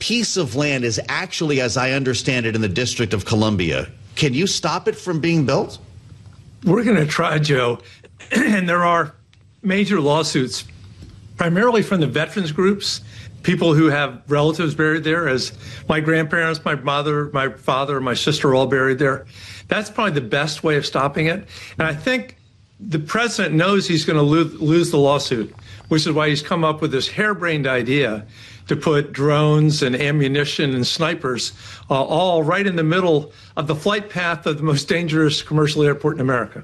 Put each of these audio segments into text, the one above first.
piece of land is actually, as I understand it, in the District of Columbia. Can you stop it from being built? We're going to try, Joe. And there are major lawsuits, primarily from the veterans groups, people who have relatives buried there, as my grandparents, my mother, my father, my sister are all buried there. That's probably the best way of stopping it. And I think the president knows he's going to lose the lawsuit, which is why he's come up with this harebrained idea to put drones and ammunition and snipers all right in the middle of the flight path of the most dangerous commercial airport in America.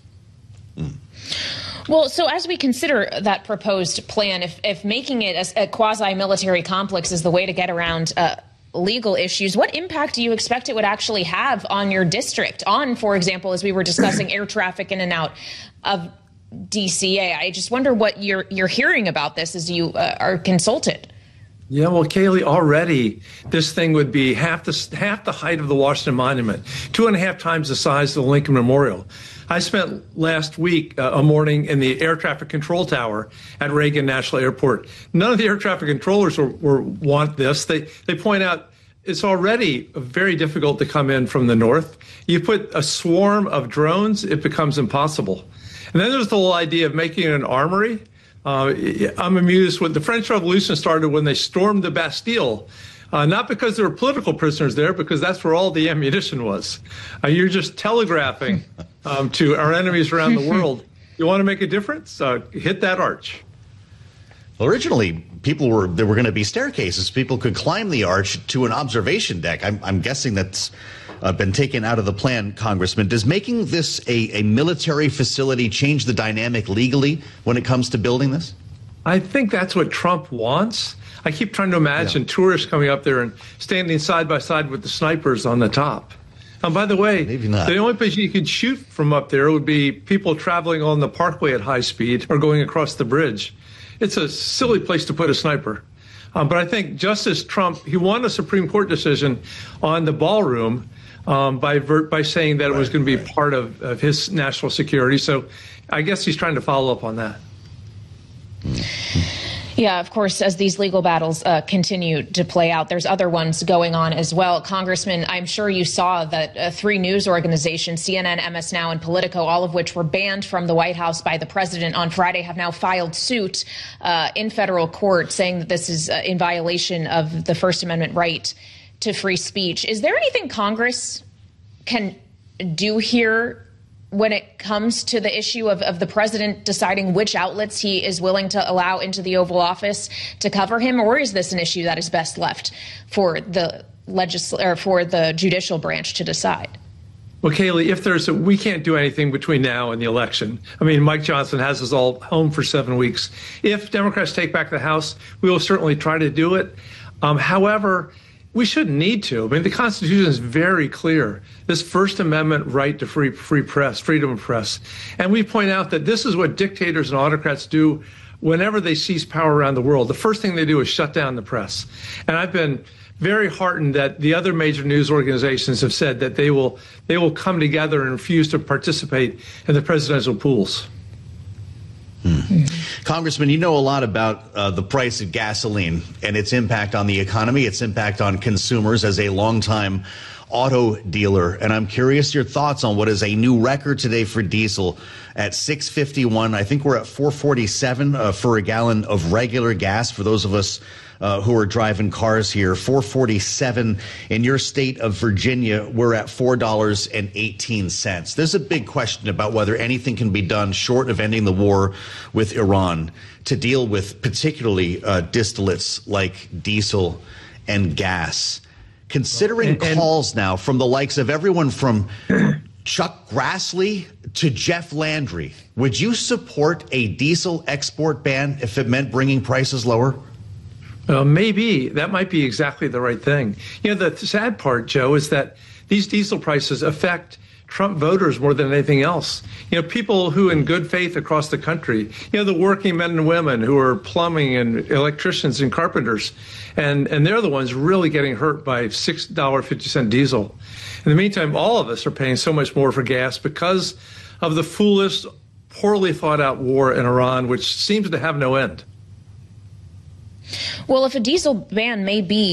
Well, so as we consider that proposed plan, if making it a quasi-military complex is the way to get around legal issues, what impact do you expect it would actually have on your district, on, for example, as we were discussing, air traffic in and out of DCA? I just wonder what you're hearing about this as you are consulted. Yeah, well, Kayleigh, already this thing would be half the height of the Washington Monument, 2.5 times the size of the Lincoln Memorial. I spent last week a morning in the air traffic control tower at Reagan National Airport. None of the air traffic controllers want this. They point out it's already very difficult to come in from the north. You put a swarm of drones, it becomes impossible. And then there's the whole idea of making it an armory. I'm amused when the French Revolution started when they stormed the Bastille, not because there were political prisoners there, because that's where all the ammunition was. You're just telegraphing to our enemies around the world, you want to make a difference? Hit that arch. Well, originally, there were going to be staircases. People could climb the arch to an observation deck. I'm guessing that's been taken out of the plan, Congressman. Does making this a military facility change the dynamic legally when it comes to building this? I think that's what Trump wants. I keep trying to imagine tourists coming up there and standing side by side with the snipers on the top. And by the way, the only place you could shoot from up there would be people traveling on the parkway at high speed or going across the bridge. It's a silly place to put a sniper. But I think Justice Trump, he won a Supreme Court decision on the ballroom by saying that it was going to be part of his national security. So I guess he's trying to follow up on that. Yeah, of course, as these legal battles continue to play out, there's other ones going on as well. Congressman, I'm sure you saw that 3 news organizations, CNN, MS Now, and Politico, all of which were banned from the White House by the president on Friday, have now filed suit in federal court saying that this is in violation of the First Amendment right to free speech. Is there anything Congress can do here when it comes to the issue of the president deciding which outlets he is willing to allow into the Oval Office to cover him, or is this an issue that is best left for the judicial branch to decide? Well, Kayleigh, we can't do anything between now and the election. I mean, Mike Johnson has us all home for 7 weeks. If Democrats take back the House, we will certainly try to do it. However, we shouldn't need to. I mean, the Constitution is very clear. This First Amendment right to free press, freedom of press. And we point out that this is what dictators and autocrats do whenever they seize power around the world. The first thing they do is shut down the press. And I've been very heartened that the other major news organizations have said that they will come together and refuse to participate in the presidential pools. Congressman, you know a lot about the price of gasoline and its impact on the economy, its impact on consumers as a longtime auto dealer. And I'm curious your thoughts on what is a new record today for diesel at $6.51. I think we're at $4.47 for a gallon of regular gas for those of us who are driving cars here. $4.47 in your state of Virginia. We're at $4.18. There's a big question about whether anything can be done short of ending the war with Iran to deal with particularly distillates like diesel and gas. Considering calls now from the likes of everyone from Chuck Grassley to Jeff Landry, would you support a diesel export ban if it meant bringing prices lower? Maybe. That might be exactly the right thing. You know, the sad part, Joe, is that these diesel prices affect Trump voters more than anything else. You know, people who in good faith across the country, you know, the working men and women who are plumbing and electricians and carpenters, and they're the ones really getting hurt by $6.50 diesel. In the meantime, all of us are paying so much more for gas because of the foolish, poorly thought out war in Iran, which seems to have no end. Well, if a diesel ban may be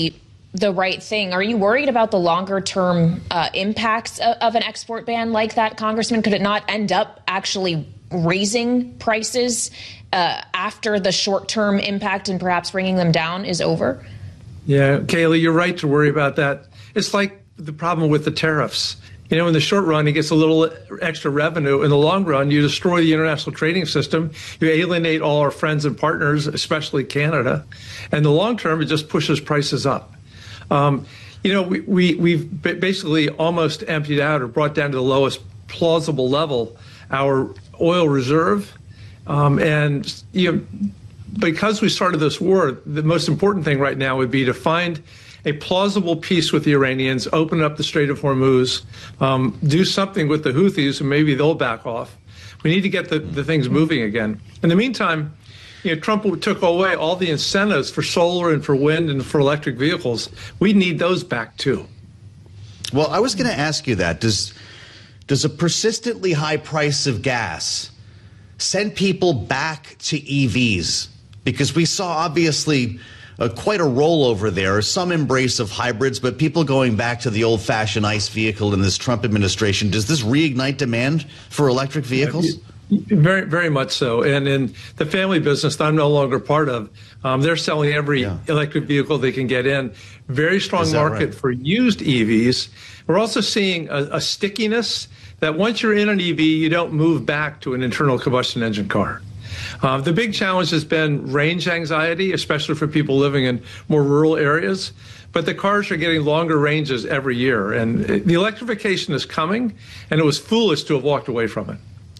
the right thing. Are you worried about the longer term impacts of an export ban like that, Congressman? Could it not end up actually raising prices after the short term impact and perhaps bringing them down is over? Yeah, Kayleigh, you're right to worry about that. It's like the problem with the tariffs. You know, in the short run, it gets a little extra revenue. In the long run, you destroy the international trading system. You alienate all our friends and partners, especially Canada. And in the long term, it just pushes prices up. You know, we've basically almost emptied out or brought down to the lowest plausible level our oil reserve. And, you know, because we started this war, the most important thing right now would be to find a plausible peace with the Iranians, open up the Strait of Hormuz, do something with the Houthis, and maybe they'll back off. We need to get the things moving again. In the meantime, you know, Trump took away all the incentives for solar and for wind and for electric vehicles. We need those back, too. Well, I was going to ask you that. Does a persistently high price of gas send people back to EVs? Because we saw, obviously, quite a rollover there, some embrace of hybrids, but people going back to the old-fashioned ICE vehicle in this Trump administration. Does this reignite demand for electric vehicles? Very, very much so. And in the family business that I'm no longer part of, they're selling every electric vehicle they can get in. Very strong market for used EVs. We're also seeing a stickiness that once you're in an EV, you don't move back to an internal combustion engine car. The big challenge has been range anxiety, especially for people living in more rural areas. But the cars are getting longer ranges every year. And the electrification is coming, and it was foolish to have walked away from it.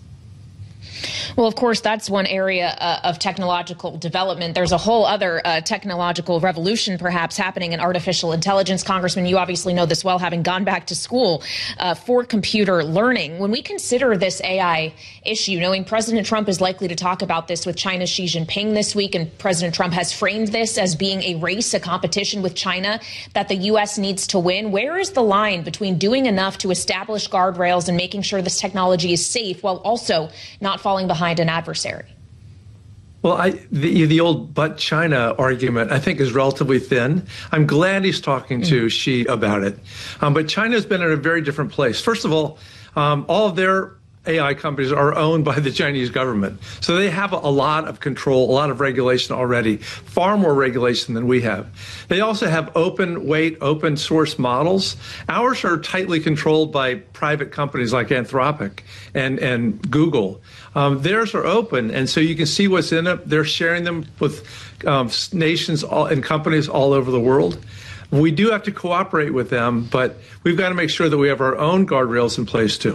Well, of course, that's one area of technological development. There's a whole other technological revolution perhaps happening in artificial intelligence. Congressman, you obviously know this well, having gone back to school for computer learning. When we consider this AI issue, knowing President Trump is likely to talk about this with China's Xi Jinping this week, and President Trump has framed this as being a race, a competition with China that the U.S. needs to win, where is the line between doing enough to establish guardrails and making sure this technology is safe while also not falling behind an adversary? Well, the old "but China" argument, I think, is relatively thin. I'm glad he's talking to Xi about it. But China's been in a very different place. First of all of their AI companies are owned by the Chinese government. So they have a lot of control, a lot of regulation already, far more regulation than we have. They also have open weight, open source models. Ours are tightly controlled by private companies like Anthropic and Google. Theirs are open, and so you can see what's in it. They're sharing them with nations and companies all over the world. We do have to cooperate with them, but we've got to make sure that we have our own guardrails in place, too.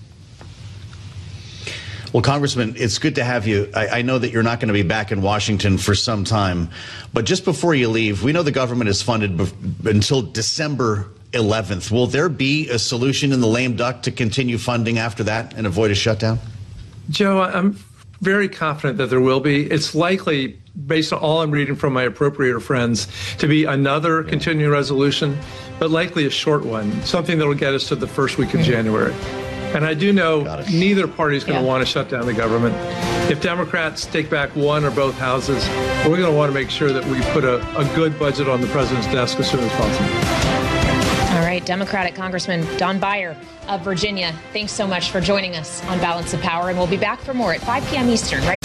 Well, Congressman, it's good to have you. I know that you're not going to be back in Washington for some time, but just before you leave, we know the government is funded until December 11th. Will there be a solution in the lame duck to continue funding after that and avoid a shutdown? Joe, I'm very confident that there will be. It's likely, based on all I'm reading from my appropriator friends, to be another continuing resolution, but likely a short one, something that will get us to the first week of January. And I do know neither party is going to want to shut down the government. If Democrats take back one or both houses, we're going to want to make sure that we put a good budget on the president's desk as soon as possible. All right, Democratic Congressman Don Beyer of Virginia, thanks so much for joining us on Balance of Power, and we'll be back for more at 5 p.m. Eastern. Right